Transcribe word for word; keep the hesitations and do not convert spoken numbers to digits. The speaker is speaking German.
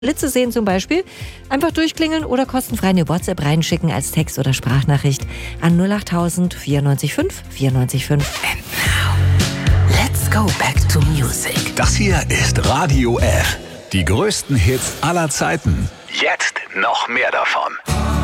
Blitze sehen zum Beispiel, einfach durchklingeln oder kostenfrei eine WhatsApp reinschicken als Text- oder Sprachnachricht an null acht tausend vierundneunzig fünf vierundneunzig fünf. And now, let's go back to music. Das hier ist Radio F. Die größten Hits aller Zeiten. Jetzt noch mehr davon.